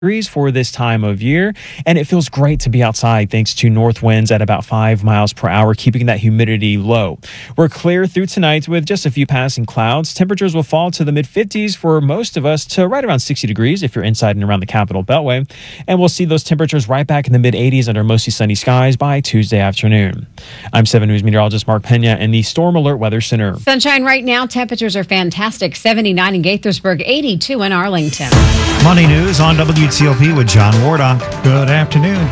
degrees for this time of year, and it feels great to be outside thanks to north winds at about 5 miles per hour, keeping that humidity low. We're clear through tonight with just a few passing clouds. Temperatures will fall to the mid-50s for most of us to right around 60 degrees if you're inside and around the Capital Beltway, and we'll see those temperatures right back in the mid-80s under mostly sunny skies by Tuesday afternoon. I'm 7 News meteorologist Mark Pena in the Storm Alert Weather Center. Sunshine right now. Temperatures are fantastic. 79 in Gaithersburg, 82 in Arlington. Money News on WTOP with John Wardock. Good afternoon.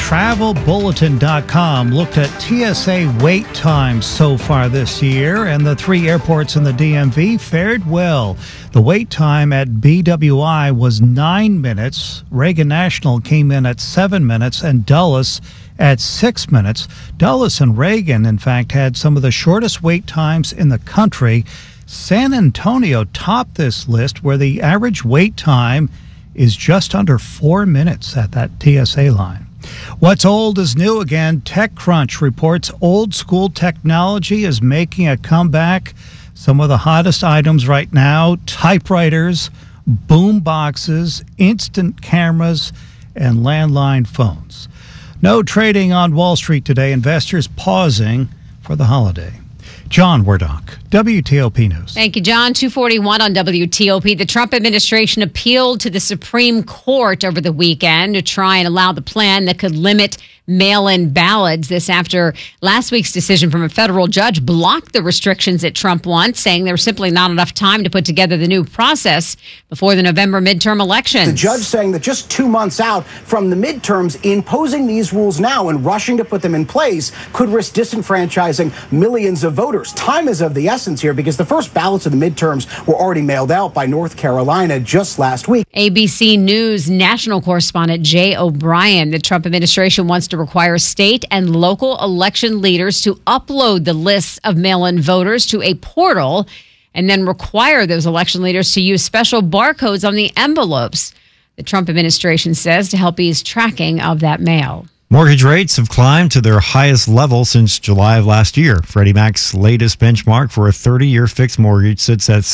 TravelBulletin.com looked at TSA wait times so far this year, and the 3 airports in the DMV fared well. The wait time at BWI was 9 minutes. Reagan National came in at 7 minutes, and Dulles at 6 minutes. Dulles and Reagan, in fact, had some of the shortest wait times in the country. San Antonio topped this list, where the average wait time is just under 4 minutes at that TSA line. What's old is new again. TechCrunch reports old school technology is making a comeback. Some of the hottest items right now: typewriters, boom boxes, instant cameras, and landline phones. No trading on Wall Street today. Investors pausing for the holiday. John Wardock, WTOP News. Thank you, John. 2:41 on WTOP. The Trump administration appealed to the Supreme Court over the weekend to try and allow the plan that could limit mail-in ballots. This after last week's decision from a federal judge blocked the restrictions that Trump wants, saying there was simply not enough time to put together the new process before the November midterm elections. The judge saying that just 2 months out from the midterms, imposing these rules now and rushing to put them in place could risk disenfranchising millions of voters. Time is of the essence here because the first ballots of the midterms were already mailed out by North Carolina just last week. ABC News national correspondent Jay O'Brien. The Trump administration wants to require state and local election leaders to upload the lists of mail-in voters to a portal and then require those election leaders to use special barcodes on the envelopes, the Trump administration says, to help ease tracking of that mail. Mortgage rates have climbed to their highest level since July of last year. Freddie Mac's latest benchmark for a 30-year fixed mortgage sits at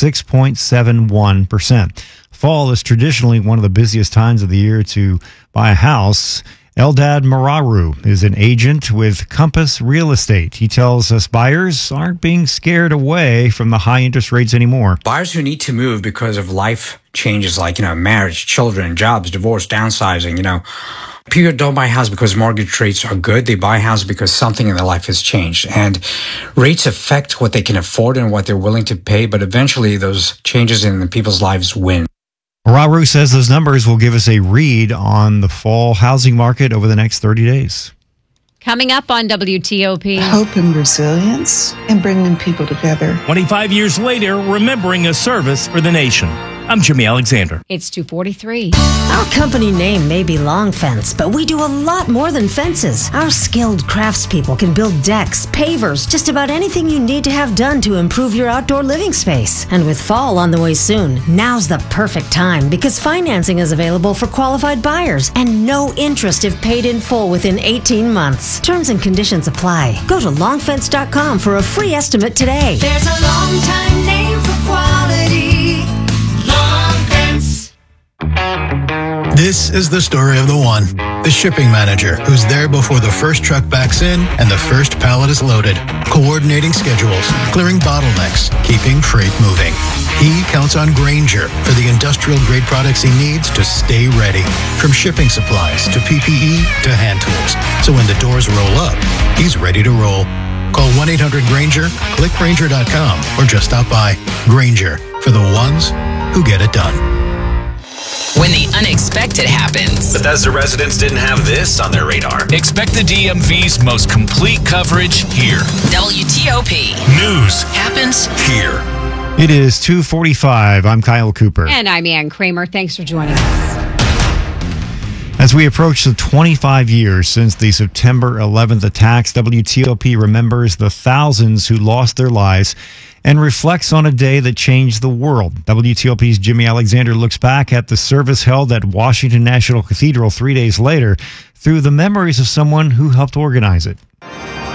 6.71%. Fall is traditionally one of the busiest times of the year to buy a house. Eldad Mararu is an agent with Compass Real Estate. He tells us buyers aren't being scared away from the high interest rates anymore. Buyers who need to move because of life changes like, marriage, children, jobs, divorce, downsizing, People don't buy a house because mortgage rates are good. They buy a house because something in their life has changed. And rates affect what they can afford and what they're willing to pay, but eventually those changes in people's lives win. Mararu says those numbers will give us a read on the fall housing market over the next 30 days. Coming up on WTOP. Hope and resilience and bringing people together. 25 years later, remembering a service for the nation. I'm Jimmy Alexander. It's 2:43. Our company name may be Long Fence, but we do a lot more than fences. Our skilled craftspeople can build decks, pavers, just about anything you need to have done to improve your outdoor living space. And with fall on the way soon, now's the perfect time because financing is available for qualified buyers and no interest if paid in full within 18 months. Terms and conditions apply. Go to longfence.com for a free estimate today. There's a long time name for quality. This is the story of the one, the shipping manager, who's there before the first truck backs in and the first pallet is loaded, coordinating schedules, clearing bottlenecks, keeping freight moving. He counts on Grainger for the industrial-grade products he needs to stay ready, from shipping supplies to PPE to hand tools. So when the doors roll up, he's ready to roll. Call 1-800-GRAINGER, click Grainger.com, or just stop by. Grainger, for the ones who get it done. When the unexpected happens. Bethesda residents didn't have this on their radar. Expect the DMV's most complete coverage here. WTOP. News happens here. It is 2:45. I'm Kyle Cooper. And I'm Ann Kramer. Thanks for joining us. As we approach the 25 years since the September 11th attacks, WTOP remembers the thousands who lost their lives and reflects on a day that changed the world. WTOP's Jimmy Alexander looks back at the service held at Washington National Cathedral 3 days later through the memories of someone who helped organize it.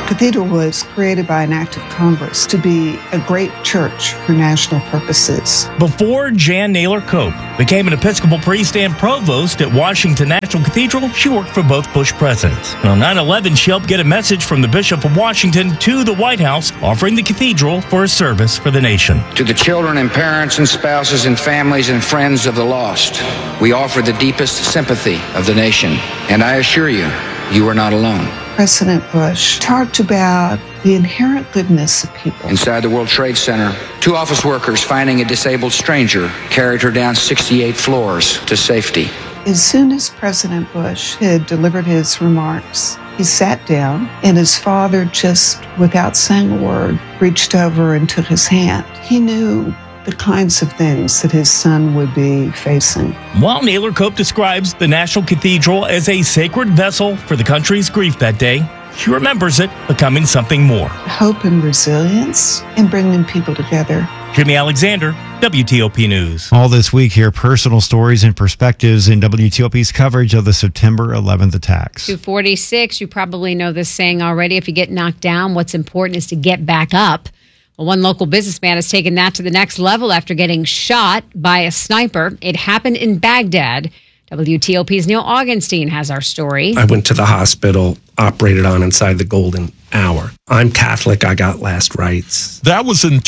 cathedral was created by an act of Congress to be a great church for national purposes. Before Jan Naylor Cope became an Episcopal priest and provost at Washington National Cathedral, she worked for both Bush presidents. And on 9/11, she helped get a message from the Bishop of Washington to the White House, offering the cathedral for a service for the nation. To the children and parents and spouses and families and friends of the lost, we offer the deepest sympathy of the nation. And I assure you, you are not alone. President Bush talked about the inherent goodness of people. Inside the World Trade Center, 2 office workers finding a disabled stranger carried her down 68 floors to safety. As soon as President Bush had delivered his remarks, he sat down, and his father, just without saying a word, reached over and took his hand. He knew the kinds of things that his son would be facing. While Naylor Cope describes the National Cathedral as a sacred vessel for the country's grief that day, she remembers it becoming something more. Hope and resilience and bringing people together. Jimmy Alexander, WTOP News. All this week, hear personal stories and perspectives in WTOP's coverage of the September 11th attacks. 246, you probably know this saying already. If you get knocked down, what's important is to get back up. Well, one local businessman has taken that to the next level after getting shot by a sniper. It happened in Baghdad. WTOP's Neil Augenstein has our story. I went to the hospital, operated on inside the golden hour. I'm Catholic. I got last rites. That was in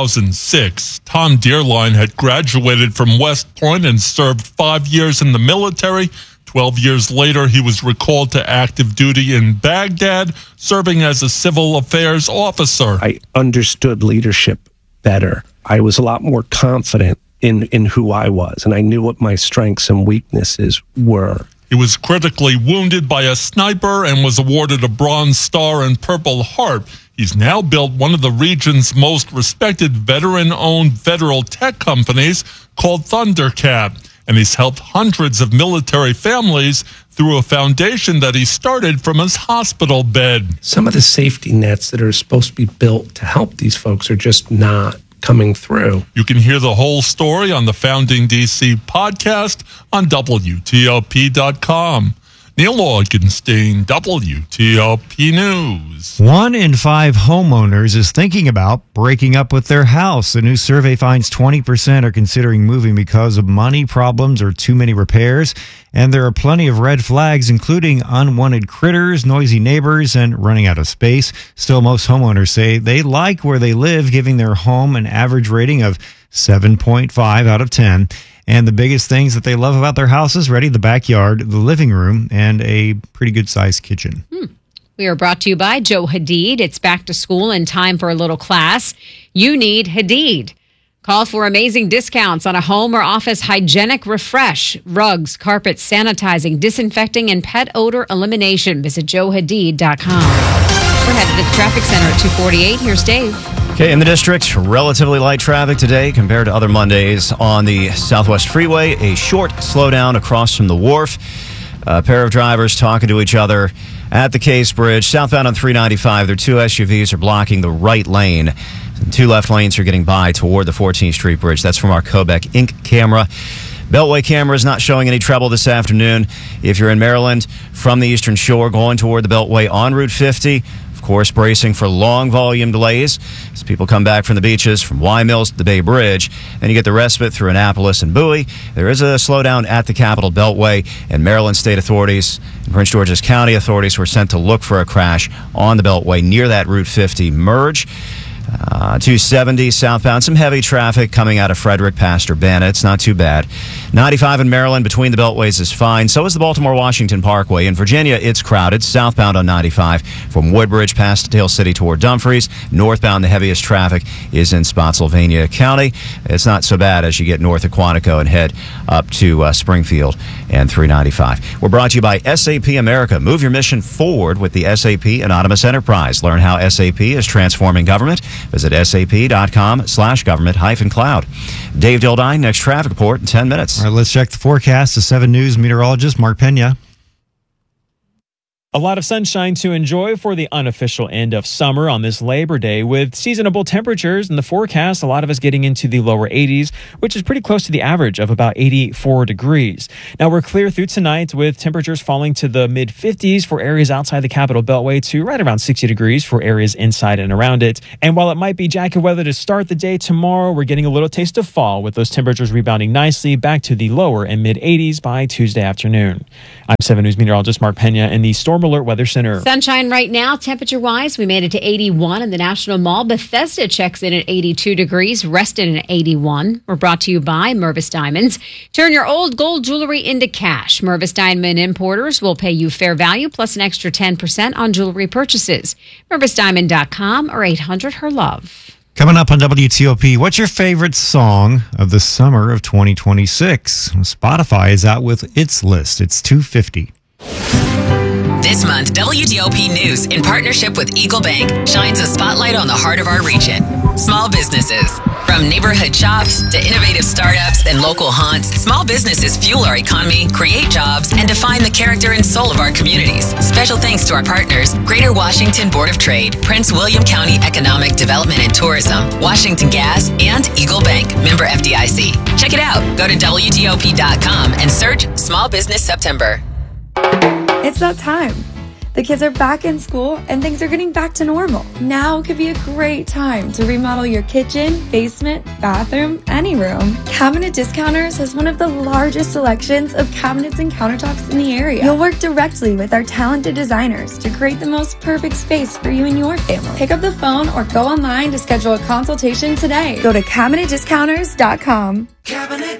2006. Tom Dearline had graduated from West Point and served 5 years in the military. 12 years later, he was recalled to active duty in Baghdad, serving as a civil affairs officer. I understood leadership better. I was a lot more confident in who I was, and I knew what my strengths and weaknesses were. He was critically wounded by a sniper and was awarded a Bronze Star and Purple Heart. He's now built one of the region's most respected veteran-owned federal tech companies called Thundercat. And he's helped hundreds of military families through a foundation that he started from his hospital bed. Some of the safety nets that are supposed to be built to help these folks are just not coming through. You can hear the whole story on the Founding DC podcast on WTOP.com. Neil Augenstein, WTOP News. 1 in 5 homeowners is thinking about breaking up with their house. A new survey finds 20% are considering moving because of money problems or too many repairs. And there are plenty of red flags, including unwanted critters, noisy neighbors, and running out of space. Still, most homeowners say they like where they live, giving their home an average rating of 7.5 out of 10. And the biggest things that they love about their house is ready: the backyard, the living room, and a pretty good-sized kitchen. We are brought to you by Joe Hadid. It's back to school and time for a little class. You need Hadid. Call for amazing discounts on a home or office hygienic refresh, rugs, carpets, sanitizing, disinfecting, and pet odor elimination. Visit joehadid.com. We're headed to the traffic center at 248. Here's Dave. Okay, in the district, relatively light traffic today compared to other Mondays on the Southwest Freeway. A short slowdown across from the wharf. A pair of drivers talking to each other at the Case Bridge. Southbound on 395, their 2 SUVs are blocking the right lane. 2 left lanes are getting by toward the 14th Street Bridge. That's from our Kobeck Inc. camera. Beltway camera is not showing any trouble this afternoon. If you're in Maryland from the Eastern Shore going toward the Beltway on Route 50, of course, bracing for long volume delays as people come back from the beaches from Y Mills to the Bay Bridge. Then you get the respite through Annapolis and Bowie. There is a slowdown at the Capitol Beltway, and Maryland state authorities and Prince George's County authorities were sent to look for a crash on the Beltway near that Route 50 merge. 270 southbound, some heavy traffic coming out of Frederick past Urbana. It's not too bad. 95 in Maryland between the beltways is fine. So is the Baltimore-Washington Parkway. In Virginia, it's crowded. Southbound on 95 from Woodbridge past Dale City toward Dumfries. Northbound, the heaviest traffic is in Spotsylvania County. It's not so bad as you get north of Quantico and head up to Springfield and 395. We're brought to you by SAP America. Move your mission forward with the SAP Anonymous Enterprise. Learn how SAP is transforming government. Visit sap.com/government-cloud. Dave Dildine, next traffic report in 10 minutes. All right, let's check the forecast. The 7 News meteorologist Mark Pena. A lot of sunshine to enjoy for the unofficial end of summer on this Labor Day with seasonable temperatures in the forecast. A lot of us getting into the lower 80s, which is pretty close to the average of about 84 degrees. Now we're clear through tonight with temperatures falling to the mid 50s for areas outside the Capital Beltway to right around 60 degrees for areas inside and around it. And while it might be jacket weather to start the day tomorrow, we're getting a little taste of fall with those temperatures rebounding nicely back to the lower and mid 80s by Tuesday afternoon. I'm 7 News meteorologist Mark Pena in the Storm Alert Weather Center. Sunshine right now, temperature-wise. We made it to 81 in the National Mall. Bethesda checks in at 82 degrees, Reston at 81. We're brought to you by Mervis Diamonds. Turn your old gold jewelry into cash. Mervis Diamond importers will pay you fair value plus an extra 10% on jewelry purchases. MervisDiamond.com or 800-HER-LOVE. Coming up on WTOP, what's your favorite song of the summer of 2026? Spotify is out with its list. It's 250. This month, WTOP News, in partnership with Eagle Bank, shines a spotlight on the heart of our region. Small businesses. From neighborhood shops to innovative startups and local haunts, small businesses fuel our economy, create jobs, and define the character and soul of our communities. Special thanks to our partners, Greater Washington Board of Trade, Prince William County Economic Development and Tourism, Washington Gas, and Eagle Bank, member FDIC. Check it out. Go to WTOP.com and search Small Business September. It's that time. The kids are back in school and things are getting back to normal. Now could be a great time to remodel your kitchen, basement, bathroom, any room. Cabinet Discounters has one of the largest selections of cabinets and countertops in the area. You'll work directly with our talented designers to create the most perfect space for you and your family. Pick up the phone or go online to schedule a consultation today. Go to CabinetDiscounters.com. Cabinet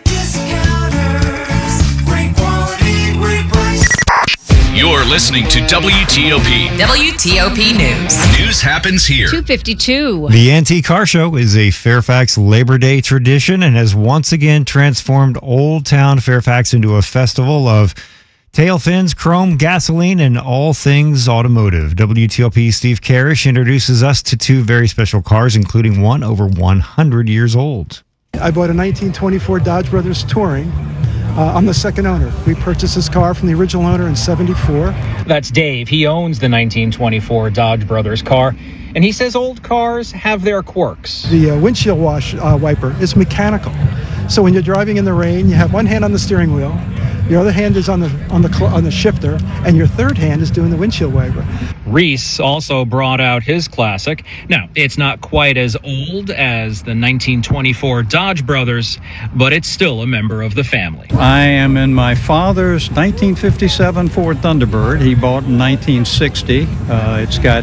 Discounters. Great quality, great price. You're listening to WTOP. WTOP News. News happens here. 252. The Antique Car Show is a Fairfax Labor Day tradition and has once again transformed Old Town Fairfax into a festival of tail fins, chrome, gasoline, and all things automotive. WTOP Steve Karish introduces us to two very special cars, including one over 100 years old. I bought a 1924 Dodge Brothers Touring. I'm the second owner. We purchased this car from the original owner in '74. That's Dave. He owns the 1924 Dodge Brothers car, and he says old cars have their quirks. The windshield wiper is mechanical. So when you're driving in the rain, you have one hand on the steering wheel, your other hand is on the shifter, and your third hand is doing the windshield wiper. Reese also brought out his classic. Now, it's not quite as old as the 1924 Dodge Brothers, but it's still a member of the family. I am in my father's 1957 Ford Thunderbird. He bought in 1960. It's got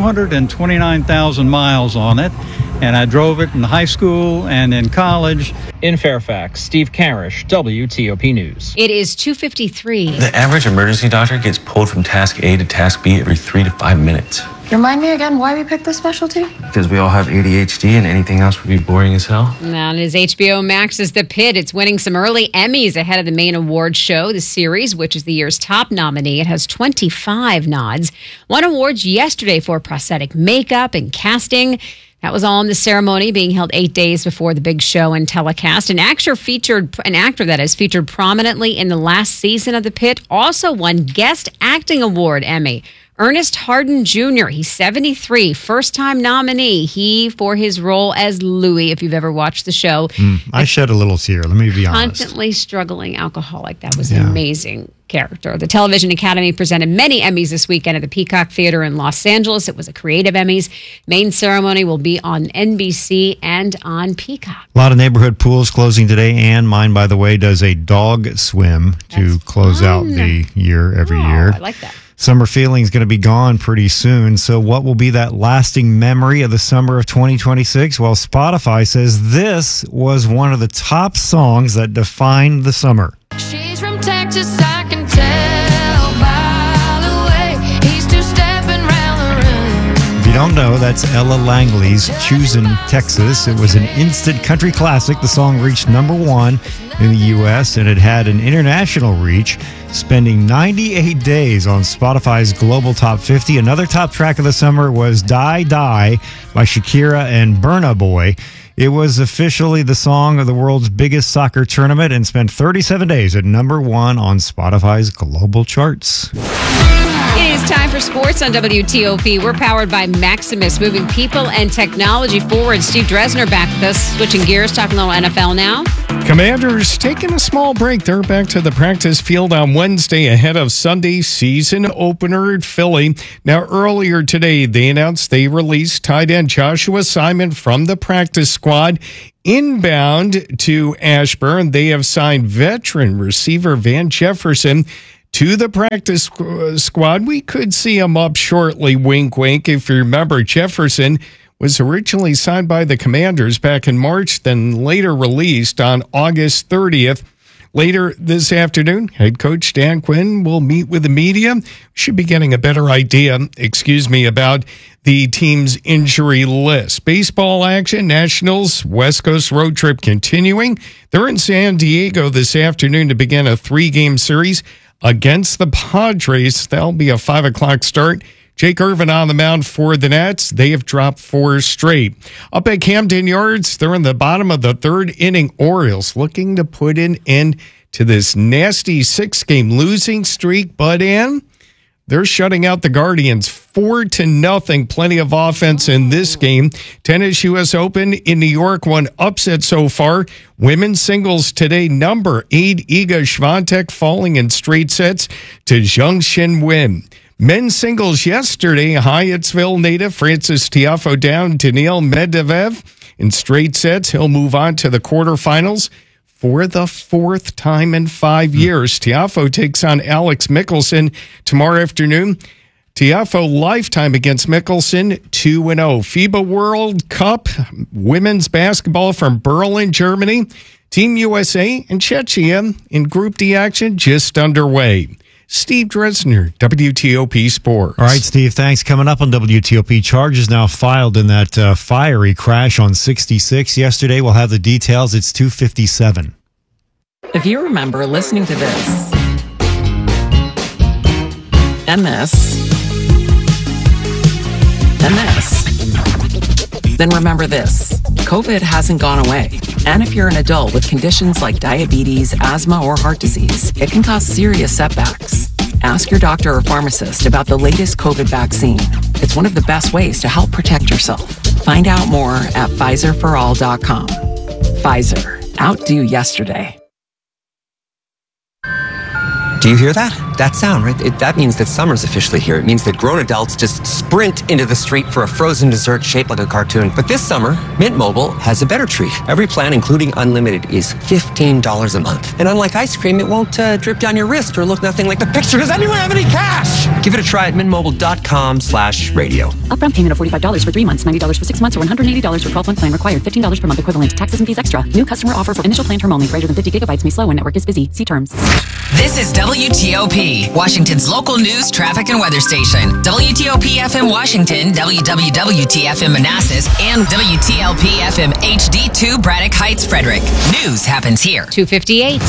229,000 miles on it, and I drove it in high school and in college. In Fairfax, Steve Karish, WTOP News. It is 2:53. The average emergency doctor gets pulled from task A to task B every 3 to 5 minutes. Remind me again why we picked this specialty? Because we all have ADHD and anything else would be boring as hell. Now, it is HBO Max's The Pit. It's winning some early Emmys ahead of the main award show. The series, which is the year's top nominee, it has 25 nods. Won awards yesterday for prosthetic makeup and casting. That was all in the ceremony being held 8 days before the big show and telecast. An actor that is featured prominently in the last season of The Pit also won Guest Acting Award Emmy. Ernest Harden Jr., he's 73, first-time nominee. He for his role as Louis, if you've ever watched the show. I shed a little tear, let me be honest. Constantly struggling alcoholic. That was an amazing character. The Television Academy presented many Emmys this weekend at the Peacock Theater in Los Angeles. It was a creative Emmys. Main ceremony will be on NBC and on Peacock. A lot of neighborhood pools closing today, and mine, by the way, does a dog swim to close out the year every year. I like that. Summer feeling is going to be gone pretty soon. So what will be that lasting memory of the summer of 2026? Well, Spotify says this was one of the top songs that defined the summer. She's from Texas, I can tell by the way he's two-stepping round the room. If you don't know, that's Ella Langley's Choosin' Texas. It was an instant country classic. The song reached #1 in the U.S., and it had an international reach, spending 98 days on Spotify's Global Top 50. Another top track of the summer was Die Die by Shakira and Burna Boy. It was officially the song of the world's biggest soccer tournament and spent 37 days at #1 on Spotify's global charts. It is is time for sports on WTOP. We're powered by Maximus, moving people and technology forward. Steve Dresner back with us. Switching gears, talking a little NFL now. Commanders taking a small break. They're back to the practice field on Wednesday ahead of Sunday's season opener at Philly. Now, earlier today, they announced they released tight end Joshua Simon from the practice squad. Inbound to Ashburn, they have signed veteran receiver Van Jefferson to the practice squad. We could see him up shortly, wink, wink. If you remember, Jefferson was originally signed by the Commanders back in March, then later released on August 30th. Later this afternoon, head coach Dan Quinn will meet with the media. Should be getting a better idea, about the team's injury list. Baseball action, Nationals West Coast road trip continuing. They're in San Diego this afternoon to begin a 3-game series against the Padres. That'll be a 5 o'clock start. Jake Irvin on the mound for the Nats. They have dropped 4 straight. Up at Camden Yards, they're in the bottom of the 3rd inning. Orioles looking to put an end to this nasty 6-game losing streak, but they're shutting out the Guardians 4-0. Plenty of offense in this game. Tennis US Open in New York, one upset so far. Women's singles today, number 8 Iga Swiatek falling in straight sets to Zheng Qinwen. Men's singles yesterday, Hyattsville native Francis Tiafoe down to Daniil Medvedev in straight sets. He'll move on to the quarterfinals for the 4th time in 5 years. Tiafoe takes on Alex Mickelson tomorrow afternoon. Tiafoe lifetime against Mickelson, 2-0. FIBA World Cup women's basketball from Berlin, Germany. Team USA and Czechia in Group D action just underway. Steve Dresner, WTOP Sports. All right, Steve, thanks. Coming up on WTOP, charges now filed in that fiery crash on 66 yesterday. We'll have the details. It's 2:57. If you remember listening to this, and this, and this, then remember this. COVID hasn't gone away. And if you're an adult with conditions like diabetes, asthma, or heart disease, it can cause serious setbacks. Ask your doctor or pharmacist about the latest COVID vaccine. It's one of the best ways to help protect yourself. Find out more at PfizerForAll.com. Pfizer. Outdo yesterday. Do you hear that? That sound, right? That means that summer's officially here. It means that grown adults just sprint into the street for a frozen dessert shaped like a cartoon. But this summer, Mint Mobile has a better treat. Every plan, including unlimited, is $15 a month. And unlike ice cream, it won't drip down your wrist or look nothing like the picture. Does anyone have any cash? Give it a try at mintmobile.com/radio. Upfront payment of $45 for 3 months, $90 for 6 months, or $180 for 12-month plan required. $15 per month equivalent. Taxes and fees extra. New customer offer for initial plan term only. Greater than 50 gigabytes may slow when network is busy. See terms. This is WTOP, Washington's local news, traffic, and weather station. WTOP FM Washington, WWWT FM Manassas, and WTLP FM HD2 Braddock Heights, Frederick. News happens here. 2:58.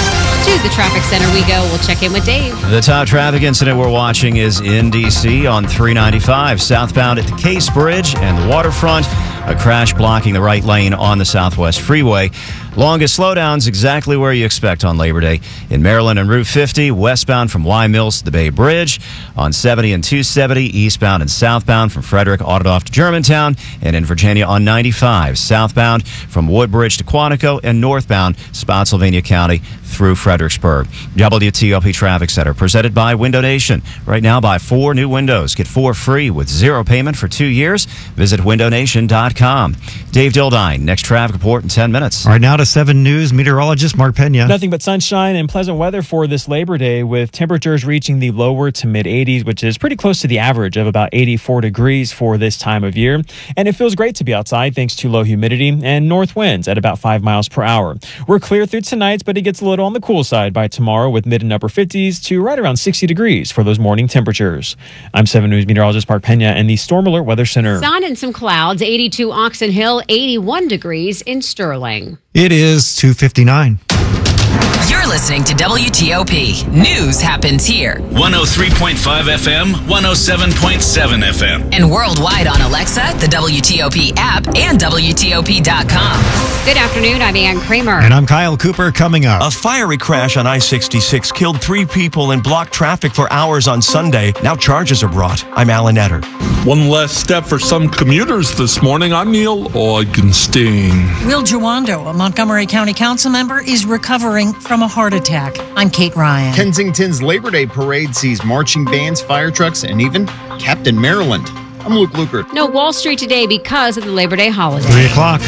To the traffic center we go. We'll check in with Dave. The top traffic incident we're watching is in D.C. on 395, southbound at the Case Bridge and the waterfront. A crash blocking the right lane on the Southwest Freeway. Longest slowdowns exactly where you expect on Labor Day. In Maryland on Route 50, westbound from Y Mills to the Bay Bridge. On 70 and 270, eastbound and southbound from Frederick, Autodoff to Germantown. And in Virginia on 95, southbound from Woodbridge to Quantico and northbound Spotsylvania County through Fredericksburg. WTOP Traffic Center, presented by Window Nation. Right now, buy 4 new windows. Get 4 free with 0 payment for 2 years. Visit windownation.com. Dave Dildine, next traffic report in 10 minutes. All right, now to 7 News meteorologist Mark Pena. Nothing but sunshine and pleasant weather for this Labor Day, with temperatures reaching the lower to mid 80s, which is pretty close to the average of about 84 degrees for this time of year. And it feels great to be outside thanks to low humidity and north winds at about 5 miles per hour. We're clear through tonight, but it gets a little on the cool side by tomorrow, with mid and upper 50s to right around 60 degrees for those morning temperatures. I'm 7 News meteorologist Mark Pena in the Storm Alert Weather Center. Sun and some clouds, 82 Oxon Hill, 81 degrees in Sterling. It is 2:59. You're listening to WTOP. News happens here. 103.5 FM, 107.7 FM. And worldwide on Alexa, the WTOP app, and WTOP.com. Good afternoon. I'm Ann Kramer. And I'm Kyle Cooper. Coming up. A fiery crash on I-66 killed 3 people and blocked traffic for hours on Sunday. Now charges are brought. I'm Alan Etter. One less step for some commuters this morning. I'm Neil Augenstein. Will Jawando, a Montgomery County Council member, is recovering from a heart attack. I'm Kate Ryan. Kensington's Labor Day parade sees marching bands, fire trucks, and even Captain Maryland. I'm Luke Lukert. No Wall Street today because of the Labor Day holiday. 3 o'clock.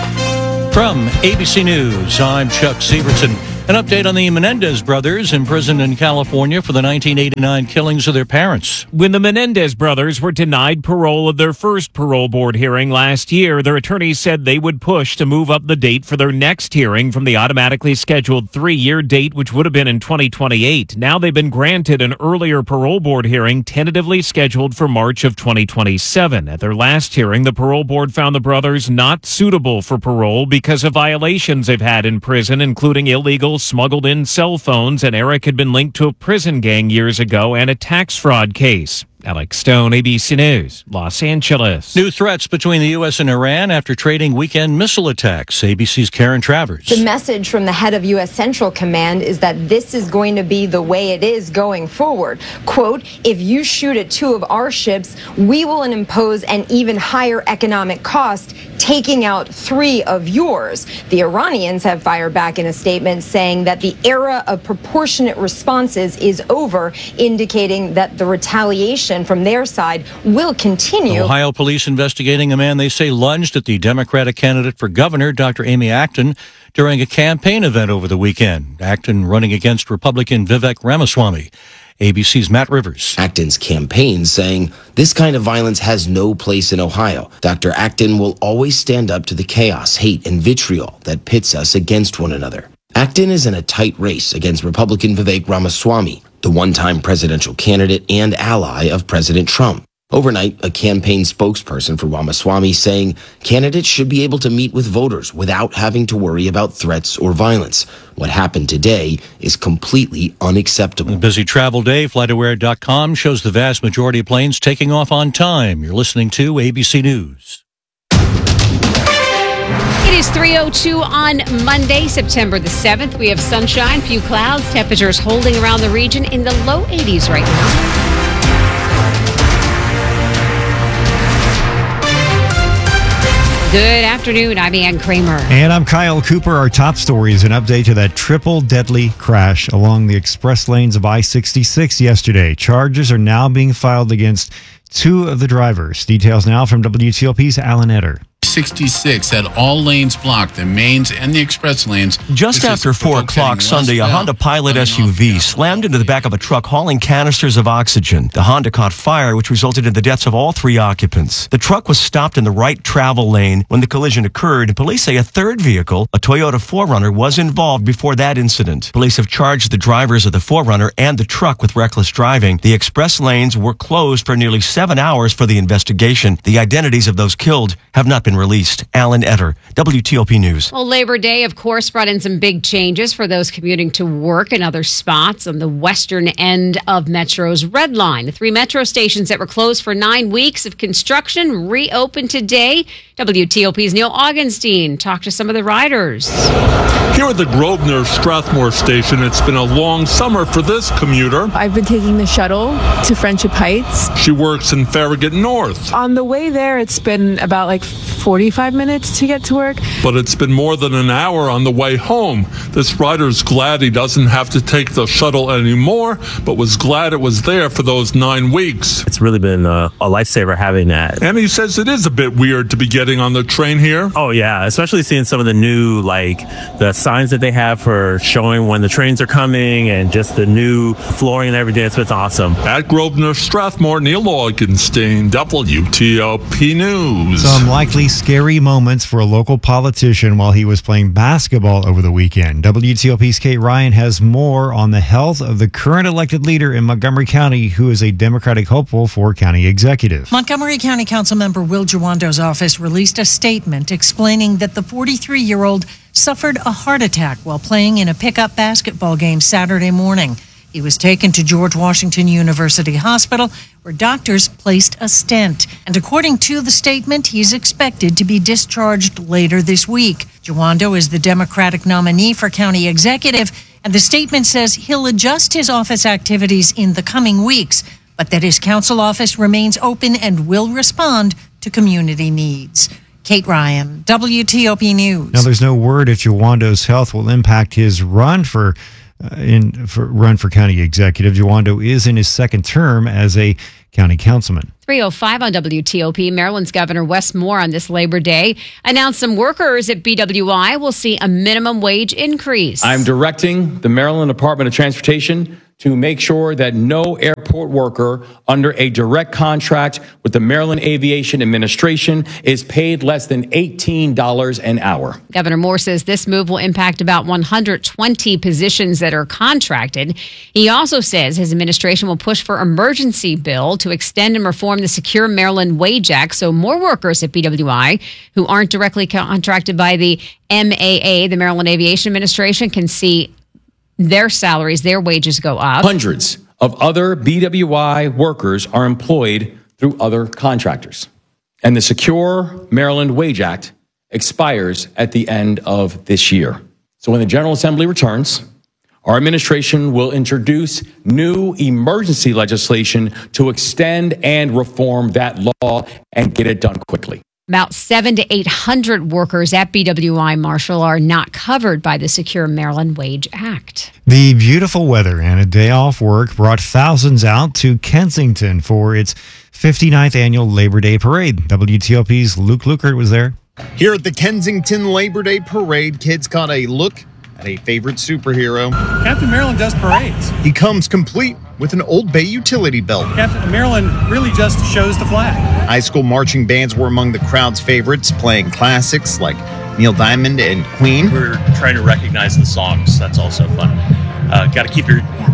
From ABC News, I'm Chuck Severson. An update on the Menendez brothers imprisoned in California for the 1989 killings of their parents. When the Menendez brothers were denied parole at their first parole board hearing last year, their attorneys said they would push to move up the date for their next hearing from the automatically scheduled 3-year date, which would have been in 2028. Now they've been granted an earlier parole board hearing tentatively scheduled for March of 2027. At their last hearing, the parole board found the brothers not suitable for parole because of violations they've had in prison, including illegal smuggled in cell phones, and Eric had been linked to a prison gang years ago and a tax fraud case. Alex Stone, ABC News, Los Angeles. New threats between the U.S. and Iran after trading weekend missile attacks. ABC's Karen Travers. The message from the head of U.S. Central Command is that this is going to be the way it is going forward. Quote, if you shoot at 2 of our ships, we will impose an even higher economic cost, taking out 3 of yours. The Iranians have fired back in a statement saying that the era of proportionate responses is over, indicating that the retaliation from their side will continue. Ohio police investigating a man they say lunged at the Democratic candidate for governor, Dr. Amy Acton, during a campaign event over the weekend. Acton running against Republican Vivek Ramaswamy. ABC's Matt Rivers. Acton's campaign saying this kind of violence has no place in Ohio. Dr. Acton will always stand up to the chaos, hate, and vitriol that pits us against one another. Acton is in a tight race against Republican Vivek Ramaswamy, the one-time presidential candidate and ally of President Trump. Overnight, a campaign spokesperson for Ramaswamy saying candidates should be able to meet with voters without having to worry about threats or violence. What happened today is completely unacceptable. A busy travel day. FlightAware.com shows the vast majority of planes taking off on time. You're listening to ABC News. It is 3:02 on Monday, September the 7th. We have sunshine, few clouds, temperatures holding around the region in the low 80s right now. Good afternoon. I'm Ann Kramer. And I'm Kyle Cooper. Our top story is an update to that triple deadly crash along the express lanes of I-66 yesterday. Charges are now being filed against 2 of the drivers. Details now from WTOP's Alan Etter. 66 had all lanes blocked, the mains and the express lanes. Just after 4 o'clock Sunday, a Honda Pilot SUV slammed into the back of a truck hauling canisters of oxygen. The Honda caught fire, which resulted in the deaths of all 3 occupants. The truck was stopped in the right travel lane when the collision occurred. Police say a third vehicle, a Toyota 4Runner, was involved before that incident. Police have charged the drivers of the 4Runner and the truck with reckless driving. The express lanes were closed for nearly 7 hours for the investigation. The identities of those killed have not been released. Alan Etter, WTOP News. Well, Labor Day, of course, brought in some big changes for those commuting to work and other spots on the western end of Metro's Red Line. The 3 Metro stations that were closed for 9 weeks of construction reopened today. WTOP's Neil Augenstein talked to some of the riders. Here at the Grosvenor Strathmore station, it's been a long summer for this commuter. I've been taking the shuttle to Friendship Heights. She works in Farragut North. On the way there, it's been about 45 minutes to get to work. But it's been more than an hour on the way home. This rider's glad he doesn't have to take the shuttle anymore, but was glad it was there for those 9 weeks. It's really been a lifesaver having that. And he says it is a bit weird to be getting on the train here. Oh, yeah, especially seeing some of the new, the signs that they have for showing when the trains are coming and just the new flooring and everything. It's awesome. At Grosvenor Strathmore, Neil Augenstein, WTOP News. Some likely scary moments for a local politician while he was playing basketball over the weekend. WTOP's Kate Ryan has more on the health of the current elected leader in Montgomery County, who is a Democratic hopeful for county executive. Montgomery County Councilmember Will Jawando's office released a statement explaining that the 43-year-old suffered a heart attack while playing in a pickup basketball game Saturday morning. He was taken to George Washington University Hospital, where doctors placed a stent. And according to the statement, he's expected to be discharged later this week. Jawando is the Democratic nominee for county executive, and the statement says he'll adjust his office activities in the coming weeks, but that his council office remains open and will respond to community needs. Kate Ryan, WTOP News. Now, there's no word if Jawando's health will impact his run for county executive. Jawando is in his second term as a county councilman. 3:05 on WTOP. Maryland's Governor Wes Moore on this Labor Day announced some workers at BWI will see a minimum wage increase. I'm directing the Maryland Department of Transportation to make sure that no airport worker under a direct contract with the Maryland Aviation Administration is paid less than $18 an hour. Governor Moore says this move will impact about 120 positions that are contracted. He also says his administration will push for an emergency bill to extend and reform the Secure Maryland Wage Act so more workers at BWI who aren't directly contracted by the MAA, the Maryland Aviation Administration, can see their salaries, their wages go up. Hundreds of other BWI workers are employed through other contractors. And the Secure Maryland Wage Act expires at the end of this year. So when the General Assembly returns, our administration will introduce new emergency legislation to extend and reform that law and get it done quickly. About 700 to 800 workers at BWI Marshall are not covered by the Secure Maryland Wage Act. The beautiful weather and a day off work brought thousands out to Kensington for its 59th annual Labor Day Parade. WTOP's Luke Lukert was there. Here at the Kensington Labor Day Parade, kids got a look at a favorite superhero. Captain Maryland does parades. He comes complete with an Old Bay utility belt. Captain Maryland really just shows the flag. High school marching bands were among the crowd's favorites, playing classics like Neil Diamond and Queen. We're trying to recognize the songs. That's also fun. Got to keep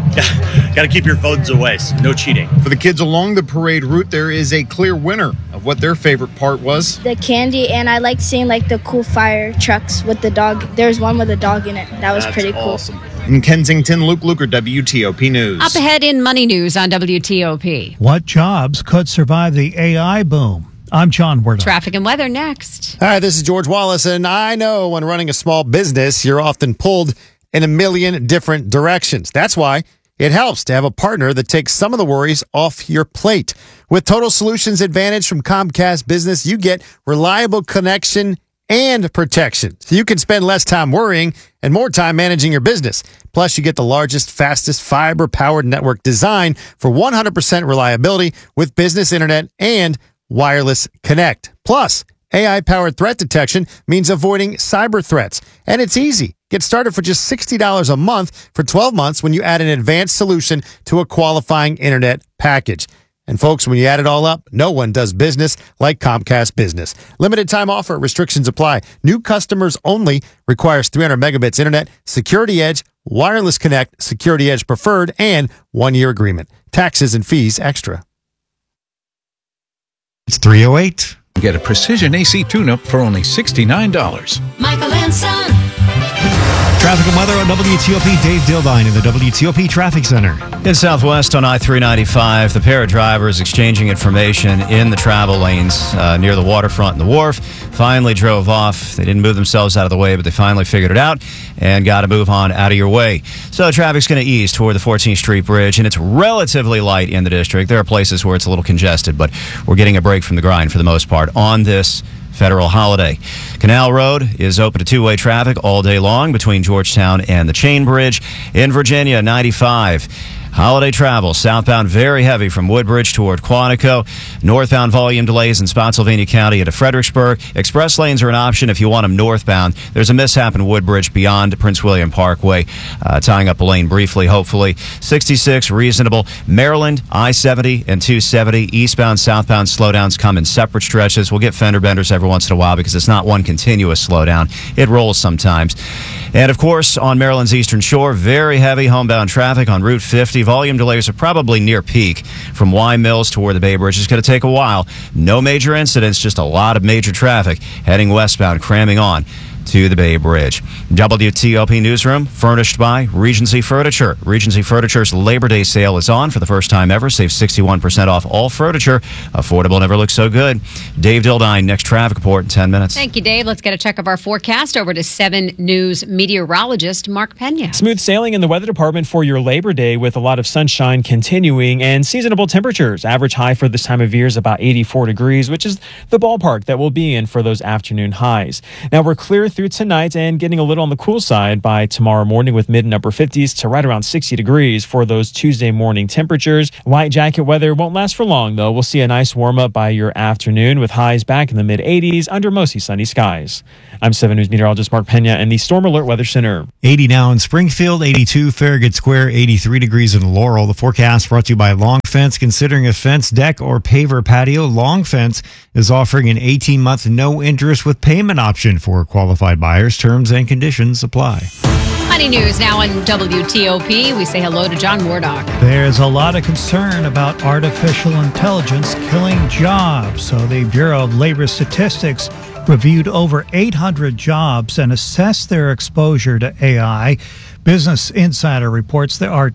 your phones away. So no cheating. For the kids along the parade route, there is a clear winner of what their favorite part was. The candy, and I like seeing like the cool fire trucks with the dog. There's one with a dog in it. That was pretty cool. Awesome. In Kensington, Luke Luker, WTOP News. Up ahead in Money News on WTOP. What jobs could survive the AI boom? I'm John Werner. Traffic and weather next. Hi, this is George Wallace, and I know when running a small business, you're often pulled in a million different directions. That's why it helps to have a partner that takes some of the worries off your plate. With Total Solutions Advantage from Comcast Business, you get reliable connection and protection, so you can spend less time worrying and more time managing your business. Plus, you get the largest, fastest fiber-powered network designed for 100% reliability with business internet and wireless connect. Plus, AI-powered threat detection means avoiding cyber threats, and it's easy. Get started for just $60 a month for 12 months when you add an advanced solution to a qualifying internet package. And folks, when you add it all up, no one does business like Comcast Business. Limited time offer. Restrictions apply. New customers only. Requires 300 megabits internet, Security Edge, Wireless Connect, Security Edge Preferred, and 1-year agreement. Taxes and fees extra. It's 3:08. Get a precision AC tune-up for only $69. Michael and Son. Traffic and weather on WTOP. Dave Dildine in the WTOP Traffic Center. In Southwest on I-395, the pair of drivers exchanging information in the travel lanes near the waterfront and the wharf finally drove off. They didn't move themselves out of the way, but they finally figured it out and got to move on out of your way. So traffic's going to ease toward the 14th Street Bridge, and it's relatively light in the district. There are places where it's a little congested, but we're getting a break from the grind for the most part on this federal holiday. Canal Road is open to two-way traffic all day long between Georgetown and the Chain Bridge. In Virginia, 95. Holiday travel, southbound very heavy from Woodbridge toward Quantico. Northbound volume delays in Spotsylvania County into Fredericksburg. Express lanes are an option if you want them northbound. There's a mishap in Woodbridge beyond Prince William Parkway, tying up a lane briefly, hopefully. 66, reasonable. Maryland, I-70 and 270. Eastbound, southbound slowdowns come in separate stretches. We'll get fender benders every once in a while because it's not one continuous slowdown. It rolls sometimes. And, of course, on Maryland's Eastern Shore, very heavy homebound traffic on Route 50. Volume delays are probably near peak from Y Mills toward the Bay Bridge. It's going to take a while. No major incidents, just a lot of major traffic heading westbound, cramming on to the Bay Bridge. WTOP Newsroom, furnished by Regency Furniture. Regency Furniture's Labor Day sale is on for the first time ever. Save 61% off all furniture. Affordable never looks so good. Dave Dildine, next traffic report in 10 minutes. Thank you, Dave. Let's get a check of our forecast over to 7 News meteorologist Mark Pena. Smooth sailing in the weather department for your Labor Day with a lot of sunshine continuing and seasonable temperatures. Average high for this time of year is about 84 degrees, which is the ballpark that we'll be in for those afternoon highs. Now, we're clear through tonight and getting a little on the cool side by tomorrow morning with mid and upper 50s to right around 60 degrees for those Tuesday morning temperatures. Light jacket weather won't last for long, though. We'll see a nice warm up by your afternoon with highs back in the mid 80s under mostly sunny skies. I'm 7 News meteorologist Mark Pena in the Storm Alert Weather Center. 80 now in Springfield, 82 Farragut Square, 83 degrees in Laurel. The forecast brought to you by Long Fence. Considering a fence, deck, or paver patio, Long Fence is offering an 18-month no-interest with payment option for qualified buyers. Terms and conditions apply. Money News now on WTOP. We say hello to John Wardock. There's a lot of concern about artificial intelligence killing jobs. So the Bureau of Labor Statistics reviewed over 800 jobs and assessed their exposure to AI. Business Insider reports there are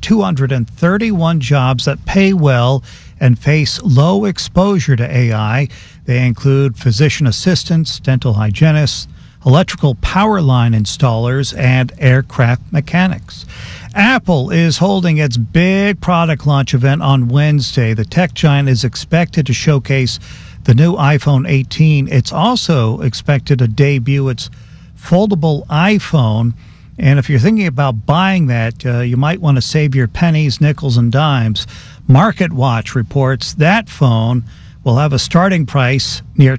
231 jobs that pay well and face low exposure to AI. They include physician assistants, dental hygienists, electrical power line installers, and aircraft mechanics. Apple is holding its big product launch event on Wednesday. The tech giant is expected to showcase the new iPhone 18. It's also expected to debut its foldable iPhone. And if you're thinking about buying that, you might want to save your pennies, nickels, and dimes. MarketWatch reports that phone will have a starting price near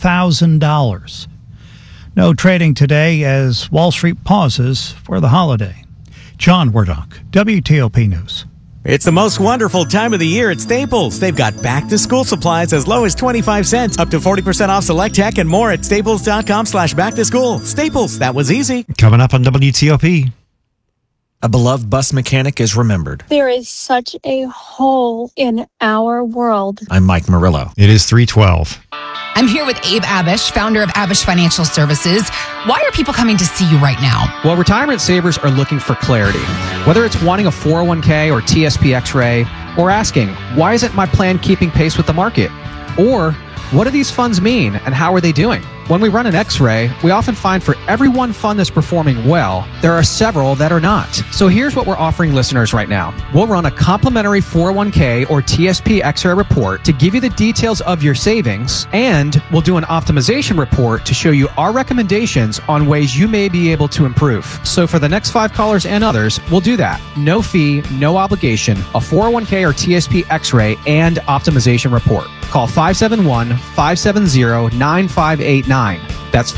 $2,000. No trading today as Wall Street pauses for the holiday. John Wardock, WTOP News. It's the most wonderful time of the year at Staples. They've got back-to-school supplies as low as 25 cents, up to 40% off select tech, and more at staples.com/back-to-school. Staples, that was easy. Coming up on WTOP. A beloved bus mechanic is remembered. There is such a hole in our world. I'm Mike Murillo. It is 3:12. I'm here with Abe Abish, founder of Abish Financial Services. Why are people coming to see you right now? Well, retirement savers are looking for clarity. Whether it's wanting a 401k or TSP X-ray, or asking, why isn't my plan keeping pace with the market? Or, what do these funds mean and how are they doing? When we run an X-ray, we often find for every one fund that's performing well, there are several that are not. So here's what we're offering listeners right now. We'll run a complimentary 401k or TSP X-ray report to give you the details of your savings, and we'll do an optimization report to show you our recommendations on ways you may be able to improve. So for the next 5 callers and others, we'll do that. No fee, no obligation, a 401k or TSP X-ray and optimization report. Call 571-570-9589. That's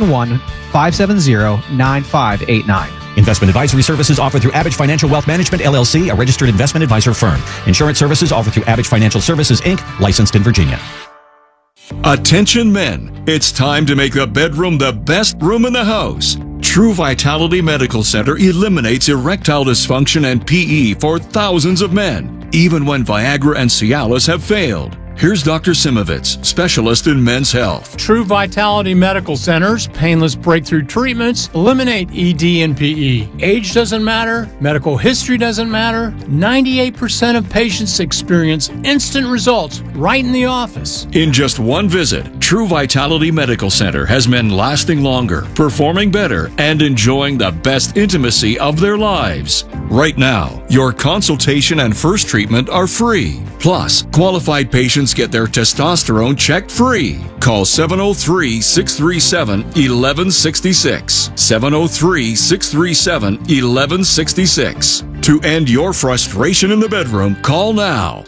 571-570-9589. Investment advisory services offered through Abish Financial Wealth Management, LLC, a registered investment advisor firm. Insurance services offered through Abish Financial Services, Inc., licensed in Virginia. Attention men, it's time to make the bedroom the best room in the house. True Vitality Medical Center eliminates erectile dysfunction and PE for thousands of men, even when Viagra and Cialis have failed. Here's Dr. Simovitz, specialist in men's health. True Vitality Medical Center's painless breakthrough treatments eliminate ED and PE. Age doesn't matter. Medical history doesn't matter. 98% of patients experience instant results right in the office. In just one visit, True Vitality Medical Center has men lasting longer, performing better, and enjoying the best intimacy of their lives. Right now, your consultation and first treatment are free. Plus, qualified patients get their testosterone checked free. Call 703-637-1166. 703-637-1166. To end your frustration in the bedroom, call now.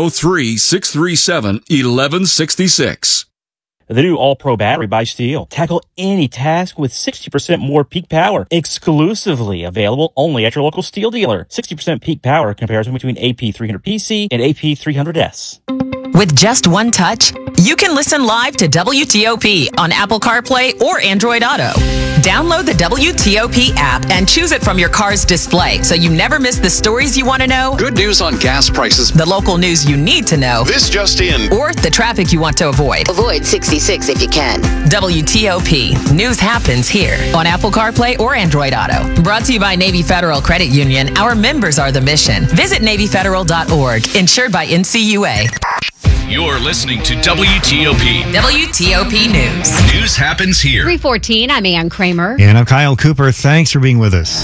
703-637-1166. The new All-Pro battery by Steel. Tackle any task with 60% more peak power. Exclusively available only at your local Steel dealer. 60% peak power comparison between AP300PC and AP300S. With just one touch, you can listen live to WTOP on Apple CarPlay or Android Auto. Download the WTOP app and choose it from your car's display so you never miss the stories you want to know, Good news on gas prices. the local news you need to know, This just in. or the traffic you want to avoid. Avoid 66 if you can. WTOP. News happens here on Apple CarPlay or Android Auto. Brought to you by Navy Federal Credit Union. Our members are the mission. Visit NavyFederal.org. Insured by NCUA. You're listening to WTOP. WTOP News. News happens here. 3:14. I'm Ann Kramer. And I'm Kyle Cooper. Thanks for being with us.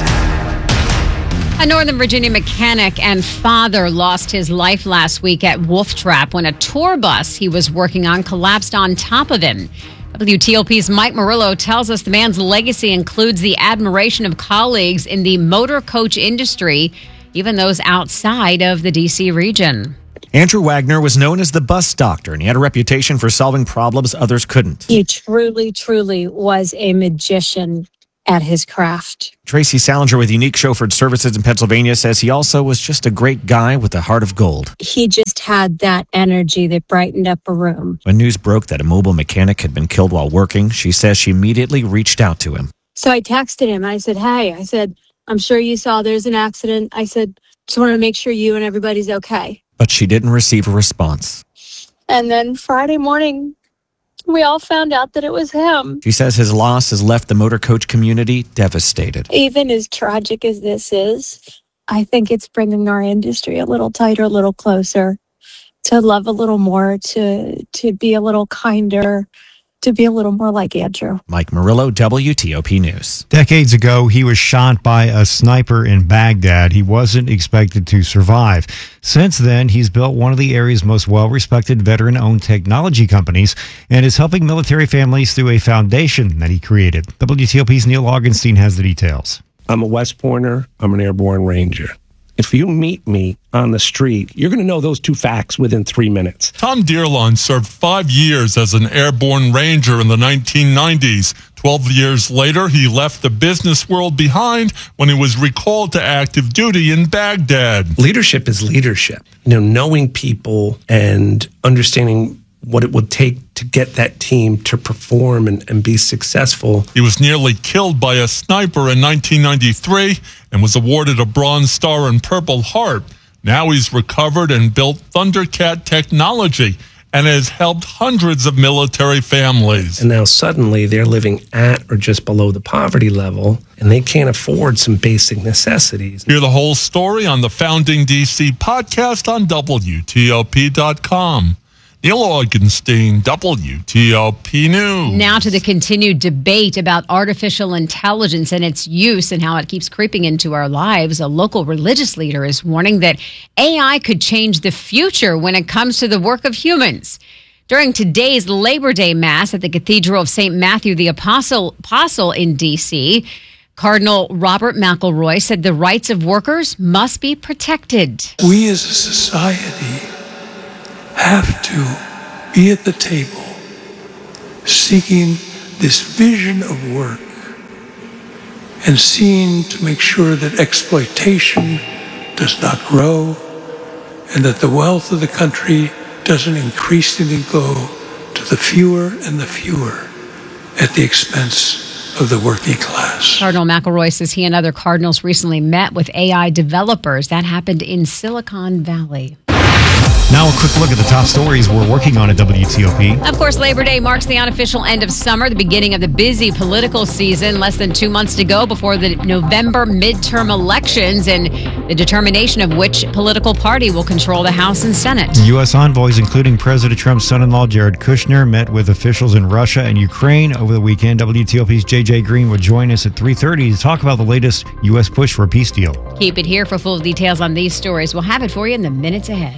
A Northern Virginia mechanic and father lost his life last week at Wolf Trap when a tour bus he was working on collapsed on top of him. WTOP's Mike Murillo tells us the man's legacy includes the admiration of colleagues in the motor coach industry, even those outside of the D.C. region. Andrew Wagner was known as the bus doctor, and he had a reputation for solving problems others couldn't. He truly, truly was a magician at his craft. Tracy Salinger with Unique Chauffeured Services in Pennsylvania says he also was just a great guy with a heart of gold. He just had that energy that brightened up a room. When news broke that a mobile mechanic had been killed while working, she says she immediately reached out to him. So I texted him. I said, hey, I'm sure you saw there's an accident. I said, just want to make sure you and everybody's okay. But she didn't receive a response. And then Friday morning, we all found out that it was him. She says his loss has left the motor coach community devastated. Even as tragic as this is, I think it's bringing our industry a little tighter, a little closer, to love a little more, to be a little kinder, to be a little more like Andrew. Mike Murillo, WTOP News. Decades ago, he was shot by a sniper in Baghdad. He wasn't expected to survive. Since then, he's built one of the area's most well-respected veteran-owned technology companies and is helping military families through a foundation that he created. WTOP's Neil Augenstein has the details. I'm a West Pointer. I'm an airborne ranger. If you meet me on the street, you're going to know those two facts within 3 minutes. Tom Dearlon served 5 years as an airborne ranger in the 1990s. 12 years later, he left the business world behind when he was recalled to active duty in Baghdad. Leadership is leadership. Knowing people and understanding what it would take to get that team to perform and be successful. He was nearly killed by a sniper in 1993 and was awarded a Bronze Star and Purple Heart. Now he's recovered and built Thundercat technology and has helped hundreds of military families. And now suddenly they're living at or just below the poverty level, and they can't afford some basic necessities. Hear the whole story on the Founding DC podcast on WTOP.com. Neil Augenstein, WTOP News. Now to the continued debate about artificial intelligence and its use and how it keeps creeping into our lives. A local religious leader is warning that AI could change the future when it comes to the work of humans. During today's Labor Day Mass at the Cathedral of St. Matthew the Apostle in D.C., Cardinal Robert McElroy said the rights of workers must be protected. We as a society have to be at the table seeking this vision of work and seeing to make sure that exploitation does not grow and that the wealth of the country doesn't increasingly go to the fewer and the fewer at the expense of the working class. Cardinal McElroy says he and other cardinals recently met with AI developers. That happened in Silicon Valley. Now a quick look at the top stories we're working on at WTOP. Of course, Labor Day marks the unofficial end of summer, the beginning of the busy political season. Less than 2 months to go before the November midterm elections and the determination of which political party will control the House and Senate. U.S. envoys, including President Trump's son-in-law Jared Kushner, met with officials in Russia and Ukraine over the weekend. WTOP's J.J. Green will join us at 3:30 to talk about the latest U.S. push for a peace deal. Keep it here for full details on these stories. We'll have it for you in the minutes ahead.